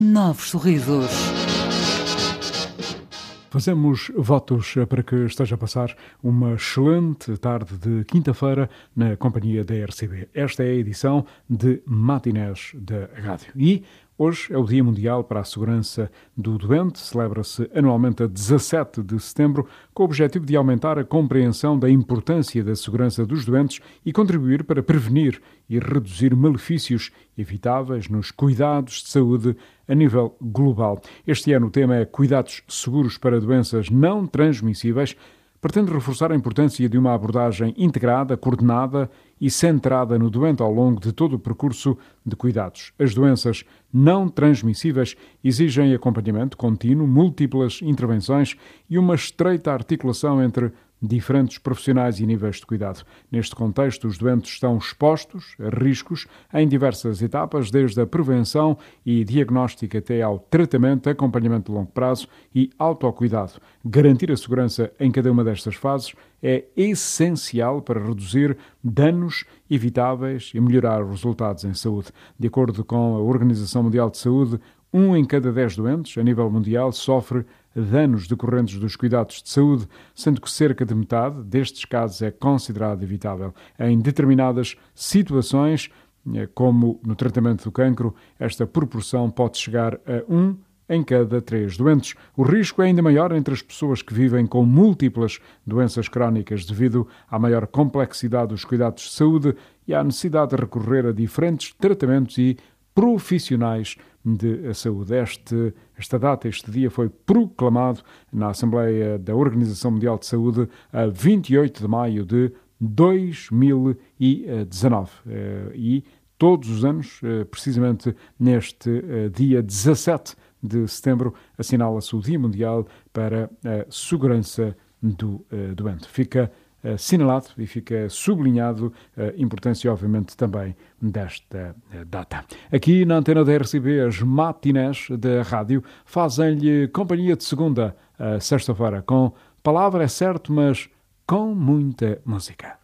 Novos sorrisos. Fazemos votos para que esteja a passar uma excelente tarde de quinta-feira na companhia da RCB. Esta é a edição de Matinés da Rádio. E hoje é o Dia Mundial para a Segurança do Doente. Celebra-se anualmente a 17 de setembro, com o objetivo de aumentar a compreensão da importância da segurança dos doentes e contribuir para prevenir e reduzir malefícios evitáveis nos cuidados de saúde a nível global. Este ano o tema é Cuidados Seguros para Doenças Não Transmissíveis. Pretende reforçar a importância de uma abordagem integrada, coordenada e centrada no doente ao longo de todo o percurso de cuidados. As doenças não transmissíveis exigem acompanhamento contínuo, múltiplas intervenções e uma estreita articulação entre diferentes profissionais e níveis de cuidado. Neste contexto, os doentes estão expostos a riscos em diversas etapas, desde a prevenção e diagnóstico até ao tratamento, acompanhamento de longo prazo e autocuidado. Garantir a segurança em cada uma destas fases é essencial para reduzir danos evitáveis e melhorar os resultados em saúde. De acordo com a Organização Mundial de Saúde, 1 em cada 10 doentes, a nível mundial, sofre danos decorrentes dos cuidados de saúde, sendo que cerca de metade destes casos é considerado evitável. Em determinadas situações, como no tratamento do cancro, esta proporção pode chegar a 1 em cada 3 doentes. O risco é ainda maior entre as pessoas que vivem com múltiplas doenças crónicas devido à maior complexidade dos cuidados de saúde e à necessidade de recorrer a diferentes tratamentos e profissionais de saúde. Este dia foi proclamado na Assembleia da Organização Mundial de Saúde a 28 de maio de 2019. E todos os anos, precisamente neste dia 17 de setembro, assinala-se o Dia Mundial para a Segurança do Doente. Fica assinalado e fica sublinhado a importância, obviamente, também desta data. Aqui na antena da RCB, as matinés da rádio fazem-lhe companhia de segunda a sexta-feira, com palavra é certo, mas com muita música.